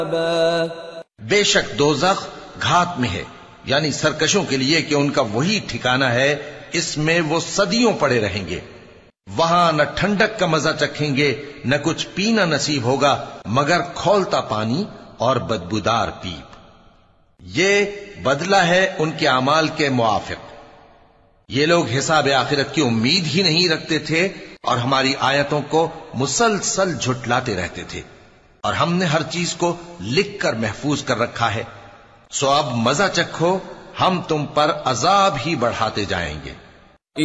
बेशक दोज़ख घात में है, यानी सरकशों के लिए कि उनका वही ठिकाना है, इसमें वो सदियों पड़े रहेंगे। वहां न ठंडक का मजा चखेंगे, न कुछ पीना नसीब होगा मगर खौलता पानी और बदबूदार पीप। ये बदला है उनके अमाल के मुआफिक। ये लोग हिसाब आखिरत की उम्मीद ही नहीं रखते थे और हमारी आयतों को मुसलसल झुटलाते रहते थे, और हमने हर चीज को लिख कर महफूज कर रखा है। सो अब मजा चखो, हम तुम पर अजाब ही बढ़ाते जाएंगे।